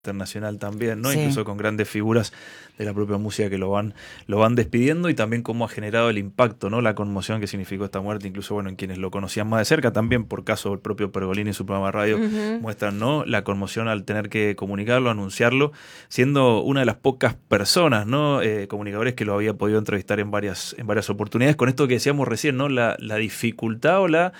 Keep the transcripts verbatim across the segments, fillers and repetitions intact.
internacional también, ¿no? Sí. Incluso con grandes figuras de la propia música que lo van lo van despidiendo, y también cómo ha generado el impacto, ¿no? La conmoción que significó esta muerte, incluso bueno, en quienes lo conocían más de cerca, también por caso del propio Pergolini y su programa de radio, Uh-huh. muestran, ¿no? La conmoción al tener que comunicarlo, anunciarlo, siendo una de las pocas personas, ¿no? Eh, comunicadores que lo había podido entrevistar en varias en varias oportunidades, con esto que decíamos recién, ¿no? La, la dificultad o la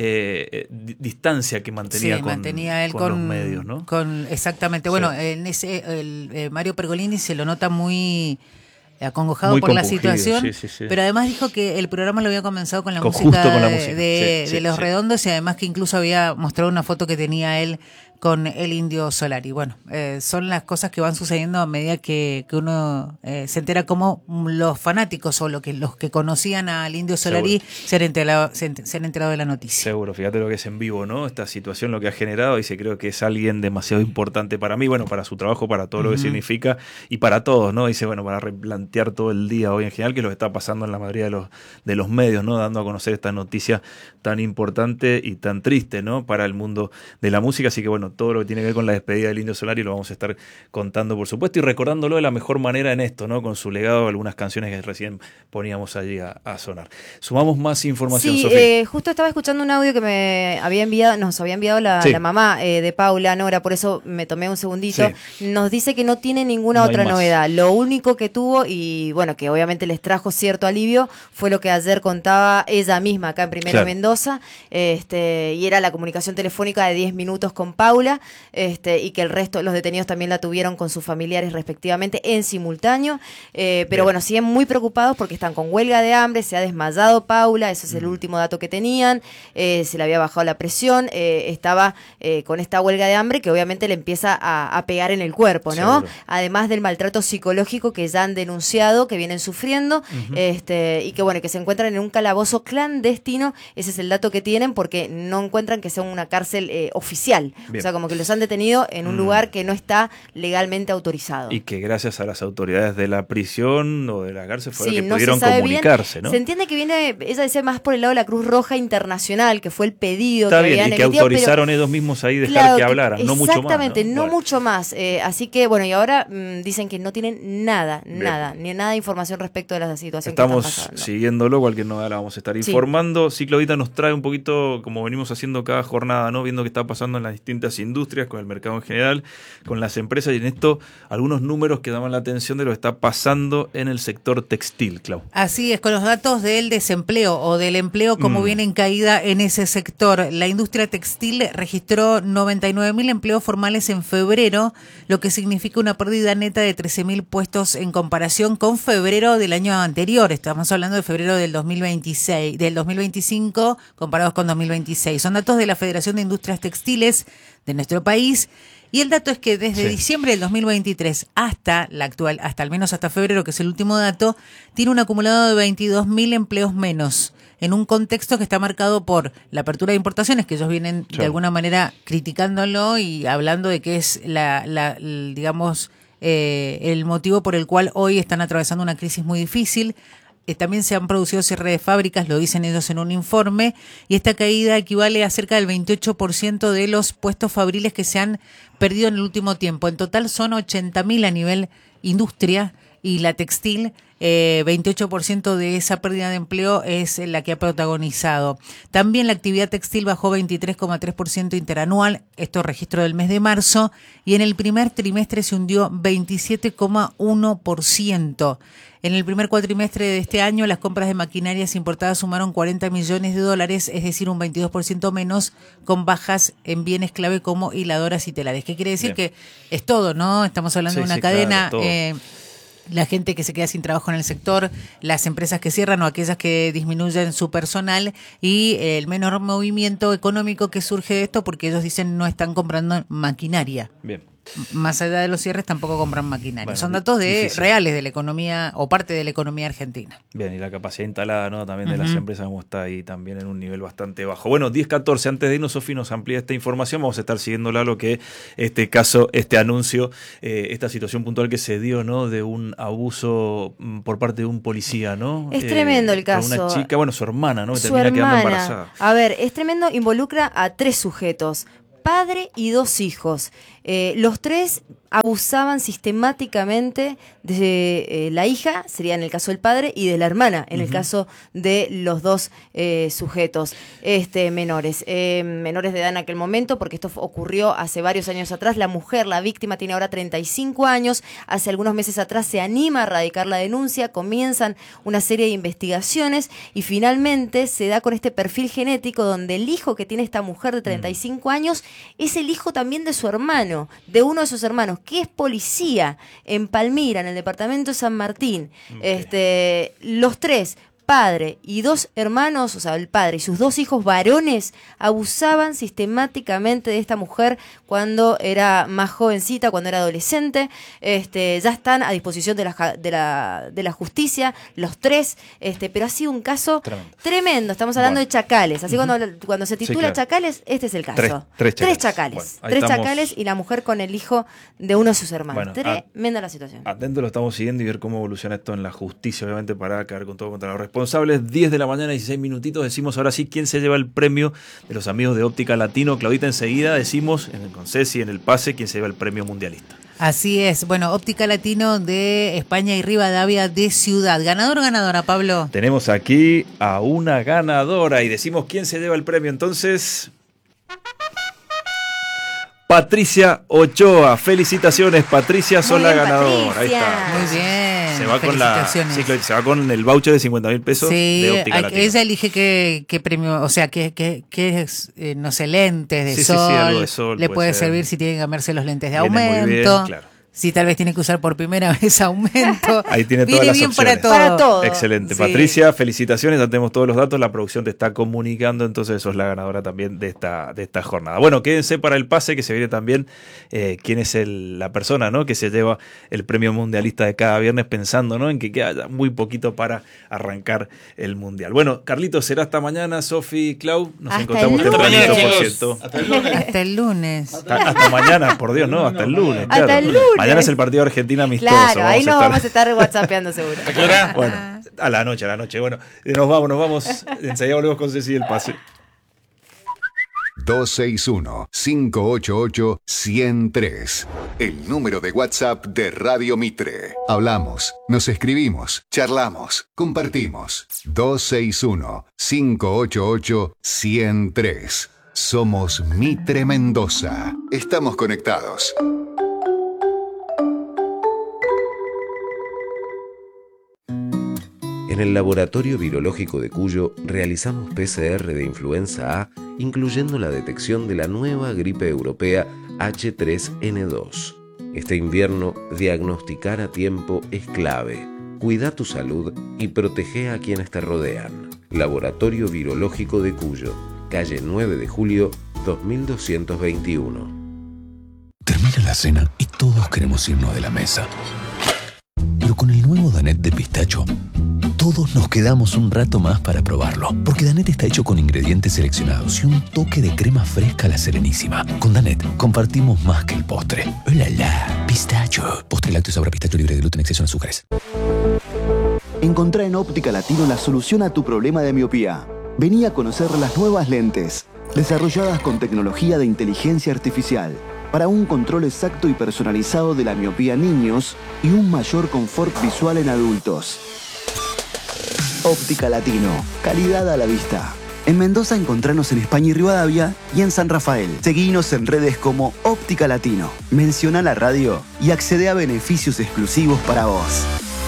eh, di- distancia que mantenía, Sí, con, mantenía él con, con los medios, ¿no? Con, exactamente. Sí. Bueno, en ese el, eh, Mario Pergolini se lo nota muy acongojado Muy por la compungido, situación, sí, sí, sí. pero además dijo que el programa lo había comenzado con la Con- música, justo con la de, música, de, sí, sí, de Los sí. Redondos, y además que incluso había mostrado una foto que tenía él con el Indio Solari. Bueno, eh, son las cosas que van sucediendo a medida que, que uno eh, se entera cómo los fanáticos o lo que, los que conocían al Indio Solari se han, enterado, se, han, se han enterado de la noticia. Seguro, fíjate lo que es en vivo, ¿no? Esta situación, lo que ha generado, y se creo que es alguien demasiado importante para mí, bueno, para su trabajo, para todo uh-huh. lo que significa, y para todos, ¿no? Dice, bueno, para replantear todo el día hoy en general, que es lo que está pasando en la mayoría de los, de los medios, ¿no? Dando a conocer esta noticia tan importante y tan triste, ¿no? Para el mundo de la música. Así que, bueno, todo lo que tiene que ver con la despedida del Indio Solari lo vamos a estar contando, por supuesto, y recordándolo de la mejor manera en esto, ¿no? Con su legado, algunas canciones que recién poníamos allí a, a sonar. Sumamos más información, sí, Sofía. Eh, justo estaba escuchando un audio que me había enviado, nos había enviado la, sí. la mamá eh, de Paula, Nora, por eso me tomé un segundito. Sí. Nos dice que no tiene ninguna no otra novedad. Lo único que tuvo, y bueno, que obviamente les trajo cierto alivio, fue lo que ayer contaba ella misma acá en Primero claro. Mendoza, este, y era la comunicación telefónica de diez minutos con Paula, este, y que el resto de los detenidos también la tuvieron con sus familiares respectivamente en simultáneo, eh, pero Bien. bueno, siguen muy preocupados porque están con huelga de hambre, se ha desmayado Paula, ese es el mm. último dato que tenían, eh, se le había bajado la presión, eh, estaba eh, con esta huelga de hambre que obviamente le empieza a, a pegar en el cuerpo, ¿no? Seguro. Además del maltrato psicológico que ya han denunciado, que vienen sufriendo, uh-huh. este, y que bueno, que se encuentran en un calabozo clandestino, ese es el dato que tienen, porque no encuentran que sea una cárcel eh, oficial, Bien. o sea, como que los han detenido en un mm. lugar que no está legalmente autorizado. Y que gracias a las autoridades de la prisión o de la cárcel fueron sí, que no pudieron comunicarse, bien. ¿no? Se entiende que viene, ella decía más por el lado de la Cruz Roja Internacional, que fue el pedido está que bien, habían y que emitido, autorizaron pero, ellos mismos ahí dejar claro, que hablaran, que, no mucho más. Exactamente, no, no bueno. mucho más. Eh, así que, bueno, y ahora mmm, dicen que no tienen nada, bien. nada, ni nada de información respecto de la situación Estamos que está pasando. siguiéndolo, cualquier novedad la vamos a estar informando. Sí, Claudita nos trae un poquito, como venimos haciendo cada jornada, ¿no? Viendo qué está pasando en las distintas industrias, con el mercado en general, con las empresas, y en esto algunos números que llaman la atención de lo que está pasando en el sector textil, Clau. Así es, con los datos del desempleo o del empleo como mm. viene en caída en ese sector. La industria textil registró noventa y nueve mil empleos formales en febrero, lo que significa una pérdida neta de trece mil puestos en comparación con febrero del año anterior. Estamos hablando de febrero del dos mil veintiséis, del dos mil veinticinco comparados con dos mil veintiséis. Son datos de la Federación de Industrias Textiles de nuestro país. Y el dato es que desde sí. diciembre del dos mil veintitrés hasta la actual, hasta al menos hasta febrero, que es el último dato, tiene un acumulado de veintidós mil empleos menos, en un contexto que está marcado por la apertura de importaciones, que ellos vienen sí. de alguna manera criticándolo y hablando de que es la, la, la digamos, eh, el motivo por el cual hoy están atravesando una crisis muy difícil. Eh, también se han producido cierre de fábricas, lo dicen ellos en un informe, y esta caída equivale a cerca del veintiocho por ciento de los puestos fabriles que se han perdido en el último tiempo. En total son ochenta mil a nivel industria, y la textil, eh, veintiocho por ciento de esa pérdida de empleo es la que ha protagonizado. También la actividad textil bajó veintitrés coma tres por ciento interanual, esto registro del mes de marzo, y en el primer trimestre se hundió veintisiete coma uno por ciento. En el primer cuatrimestre de este año, las compras de maquinarias importadas sumaron cuarenta millones de dólares, es decir, un veintidós por ciento menos, con bajas en bienes clave como hiladoras y telares. ¿Qué quiere decir? Bien. Que es todo, ¿no? Estamos hablando sí, de una sí, cadena... Claro, eh, la gente que se queda sin trabajo en el sector, las empresas que cierran o aquellas que disminuyen su personal, y el menor movimiento económico que surge de esto porque ellos dicen no están comprando maquinaria. Bien. Más allá de los cierres tampoco compran maquinaria. Bueno, son datos de difícil. reales de la economía o parte de la economía argentina. Bien, y la capacidad instalada, ¿no? También de uh-huh. las empresas, como está ahí también en un nivel bastante bajo. Bueno, diez catorce, antes de irnos, Sofi nos amplía esta información. Vamos a estar siguiéndola, lo que este caso, este anuncio, eh, esta situación puntual que se dio, ¿no? De un abuso mm, por parte de un policía, ¿no? Es eh, tremendo el caso. Una chica, bueno, su hermana, ¿no? Que su termina hermana. quedando embarazada. A ver, es tremendo, involucra a tres sujetos. Padre y dos hijos. Eh, los tres abusaban sistemáticamente de eh, la hija, sería en el caso del padre, y de la hermana, en uh-huh. el caso de los dos eh, sujetos este, menores. Eh, menores de edad en aquel momento, porque esto ocurrió hace varios años atrás. La mujer, la víctima, tiene ahora treinta y cinco años. Hace algunos meses atrás se anima a radicar la denuncia, comienzan una serie de investigaciones y finalmente se da con este perfil genético donde el hijo que tiene esta mujer de treinta y cinco años es el hijo también de su hermano, de uno de sus hermanos, que es policía en Palmira, en el departamento de San Martín. Okay. Este, los tres, padre y dos hermanos, o sea, el padre y sus dos hijos varones, abusaban sistemáticamente de esta mujer cuando era más jovencita, cuando era adolescente. Este, ya están a disposición de la, de la, de la justicia, los tres, este, pero ha sido un caso tremendo. tremendo. Estamos hablando bueno. de chacales. Así uh-huh. cuando, cuando se titula sí, claro. Chacales, este es el caso. Tres, tres chacales. Tres chacales, bueno, tres estamos... chacales y la mujer con el hijo de uno de sus hermanos. Bueno, Tremenda a, la situación. Atento, lo estamos siguiendo y ver cómo evoluciona esto en la justicia, obviamente, para acabar con todo contra los responsables. diez de la mañana, dieciséis minutitos. Decimos ahora sí quién se lleva el premio de los amigos de Óptica Latino. Claudita, enseguida decimos en el con Ceci, en el pase, quién se lleva el premio mundialista. Así es. Bueno, Óptica Latino de España y Rivadavia de Ciudad. ¿Ganador o ganadora, Pablo? Tenemos aquí a una ganadora y decimos quién se lleva el premio. Entonces, Patricia Ochoa. Felicitaciones, Patricia, sos la ganadora. Ahí está. Muy bien. Se va con la, sí, se va con el voucher de cincuenta mil pesos sí, de Óptica hay, Latino. Ella elige qué, qué premio, o sea, qué, qué, qué es, eh, no sé, lentes de, sí, sol, sí, sí, algo de sol. Le puede, puede servir si tiene que cambiarse los lentes de Viene aumento. Muy bien, claro. Si tal vez tiene que usar por primera vez aumento. Ahí tiene todas las bien opciones. Para todo. Para todo. Excelente. Sí. Patricia, felicitaciones. Ya tenemos todos los datos. La producción te está comunicando. Entonces sos la ganadora también de esta, de esta jornada. Bueno, quédense para el pase que se viene también. Eh, quién es el, la persona, ¿no?, que se lleva el premio mundialista de cada viernes, pensando, ¿no?, en que queda muy poquito para arrancar el mundial. Bueno, Carlitos, será hasta mañana. Sofi, Clau, nos hasta encontramos tempranito, por cierto. Hasta el lunes. Hasta el lunes. Hasta, hasta mañana, por Dios, no, hasta el lunes. Claro. Hasta el lunes. Mañana es el partido Argentina amistoso. Claro, vamos ahí nos a estar... vamos a estar whatsappeando seguro. ¿A qué hora? Bueno, a la noche, a la noche. Bueno, nos vamos, nos vamos. Enseguida volvemos con Ceci el pase. dos seis uno, cinco ocho ocho, uno cero tres. El número de WhatsApp de Radio Mitre. Hablamos, nos escribimos, charlamos, compartimos. dos seis uno, cinco ocho ocho, uno cero tres. Somos Mitre Mendoza. Estamos conectados. En el Laboratorio Virológico de Cuyo realizamos P C R de influenza A, incluyendo la detección de la nueva gripe europea H tres N dos. Este invierno, diagnosticar a tiempo es clave. Cuida tu salud y protege a quienes te rodean. Laboratorio Virológico de Cuyo, calle nueve de julio, dos mil doscientos veintiuno. Termina la cena y todos queremos irnos de la mesa. Pero con el nuevo Danette de pistacho, todos nos quedamos un rato más para probarlo. Porque Danette está hecho con ingredientes seleccionados y un toque de crema fresca a la Serenísima. Con Danette compartimos más que el postre. ¡Hola, la! Pistacho. Postre lácteo sabor a pistacho libre de gluten, exceso en azúcares. Encontrá en Óptica Latino la solución a tu problema de miopía. Vení a conocer las nuevas lentes, desarrolladas con tecnología de inteligencia artificial, para un control exacto y personalizado de la miopía en niños y un mayor confort visual en adultos. Óptica Latino, calidad a la vista. En Mendoza encontranos en España y Rivadavia y en San Rafael. Seguinos en redes como Óptica Latino. Menciona la radio y accede a beneficios exclusivos para vos.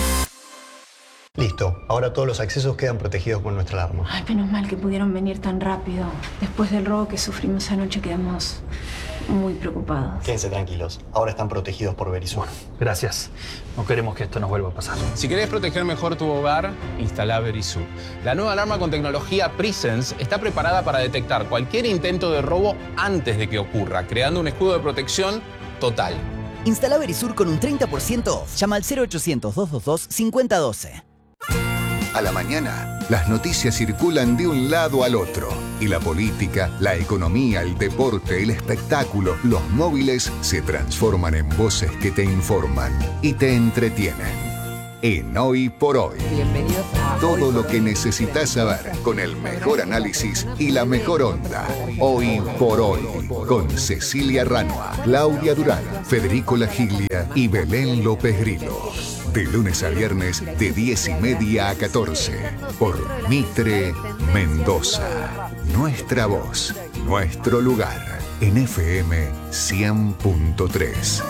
Listo, ahora todos los accesos quedan protegidos con nuestra alarma. Ay, menos mal que pudieron venir tan rápido. Después del robo que sufrimos anoche quedamos muy preocupados. Quédense tranquilos, ahora están protegidos por Verisur. Gracias. No queremos que esto nos vuelva a pasar. Si querés proteger mejor tu hogar, instala Verisur. La nueva alarma con tecnología Presence está preparada para detectar cualquier intento de robo antes de que ocurra, creando un escudo de protección total. Instala Verisur con un treinta por ciento off. Llama al cero ochocientos, doscientos veintidós, cincuenta doce. A la mañana, las noticias circulan de un lado al otro. Y la política, la economía, el deporte, el espectáculo, los móviles se transforman en voces que te informan y te entretienen. en Hoy por Hoy. Bienvenidos a Todo lo que necesitas saber con el mejor análisis y la mejor onda. Hoy por Hoy. Con Cecilia Ranua, Claudia Durán, Federico Lagiglia y Belén López Grillo. De lunes a viernes de diez y media a catorce. Por Mitre Mendoza. Nuestra voz, nuestro lugar. En F M cien punto tres.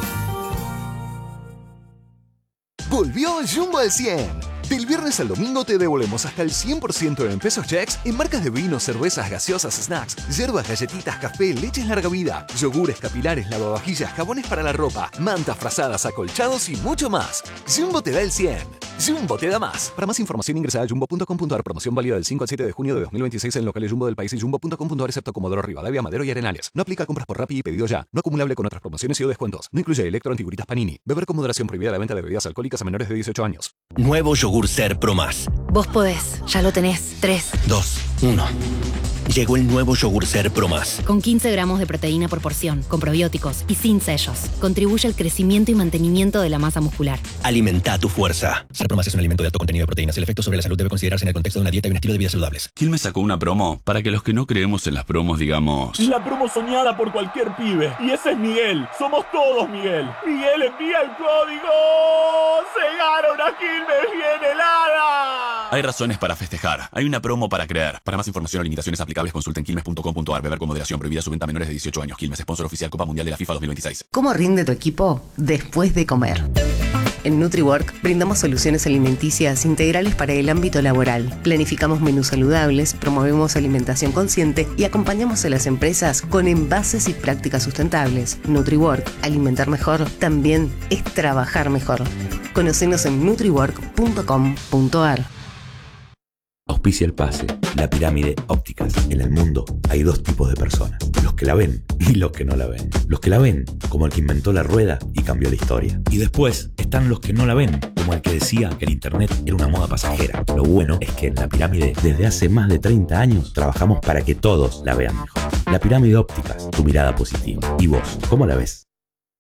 Volvió Jumbo al cien. Del viernes al domingo te devolvemos hasta el cien por ciento en pesos checks en marcas de vinos, cervezas, gaseosas, snacks, hierbas, galletitas, café, leches larga vida, yogures, capilares, lavavajillas, jabones para la ropa, mantas, frazadas, acolchados y mucho más. Jumbo te da el cien. Jumbo te da más. Para más información ingresa a jumbo punto com punto a r. Promoción válida del cinco al siete de junio de dos mil veintiséis en locales Jumbo del país y jumbo punto com punto a r excepto Comodoro Rivadavia, Madero y Arenales. No aplica a compras por Rappi y pedido ya. No acumulable con otras promociones y o descuentos. No incluye electro antiguritas Panini. Beber con moderación. Prohibida la venta de bebidas alcohólicas a menores de dieciocho años. Nuevo yogur Ser Pro Más. Vos podés, ya lo tenés. tres, dos, uno. Llegó el nuevo yogur Ser Pro Más. Con quince gramos de proteína por porción, con probióticos y sin sellos. Contribuye al crecimiento y mantenimiento de la masa muscular. Alimenta tu fuerza. Ser Pro Más es un alimento de alto contenido de proteínas. El efecto sobre la salud debe considerarse en el contexto de una dieta y un estilo de vida saludables. Quilmes sacó una promo para que los que no creemos en las promos digamos... La promo soñada por cualquier pibe. Y ese es Miguel. Somos todos Miguel. Miguel envía el código. ¡Se gana una Quilmes bien helada! Hay razones para festejar. Hay una promo para creer. Para más información o limitaciones aplicables, consulten quilmes punto com punto a r. Beber con moderación. Prohibida su venta a menores de dieciocho años. Quilmes, sponsor oficial Copa Mundial de la FIFA dos mil veintiséis. ¿Cómo rinde tu equipo después de comer? En NutriWork brindamos soluciones alimenticias integrales para el ámbito laboral. Planificamos menús saludables, promovemos alimentación consciente y acompañamos a las empresas con envases y prácticas sustentables. NutriWork, alimentar mejor, también es trabajar mejor. Conocenos en nutriwork punto com punto a r. Auspicia el pase, la pirámide ópticas. En el mundo hay dos tipos de personas, los que la ven y los que no la ven. Los que la ven, como el que inventó la rueda y cambió la historia. Y después están los que no la ven, como el que decía que el internet era una moda pasajera. Lo bueno es que en la pirámide, desde hace más de treinta años, trabajamos para que todos la vean mejor. La pirámide ópticas, tu mirada positiva. ¿Y vos, cómo la ves?